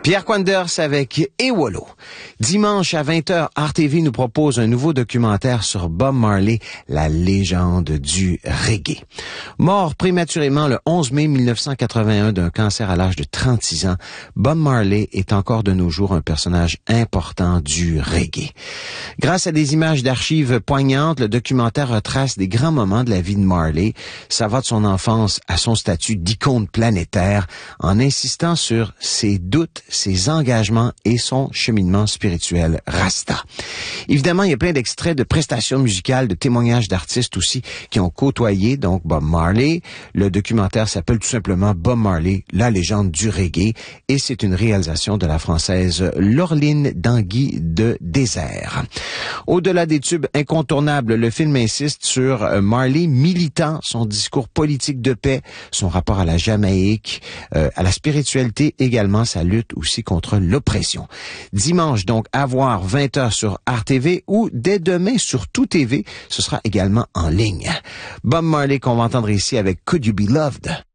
Pierre Quanders avec Ewolo. Dimanche à 20h, RTV nous propose un nouveau documentaire sur Bob Marley, la légende du reggae. Mort prématurément le 11 mai 1981 d'un cancer à l'âge de 36 ans, Bob Marley est encore de nos jours un personnage important du reggae. Grâce à des images d'archives poignantes, le documentaire retrace des grands moments de la vie de Marley. Ça va de son enfance à son statut d'icône planétaire, en insistant sur ses doutes, ses engagements et son cheminement spirituel Rasta. Évidemment, il y a plein d'extraits de prestations musicales, de témoignages d'artistes aussi qui ont côtoyé donc Bob Marley. Le documentaire s'appelle tout simplement Bob Marley, la légende du reggae, et c'est une réalisation de la française Laureline Danguy de Désert. Au-delà des tubes incontournables, le film insiste sur Marley militant, son discours politique de paix, son rapport à la Jamaïque, à la spiritualité également, sa lutte aussi contre l'oppression. Dimanche donc à voir 20h sur RTV ou dès demain sur Tout TV, ce sera également en ligne. Bob Marley qu'on va entendre ici avec Could You Be Loved?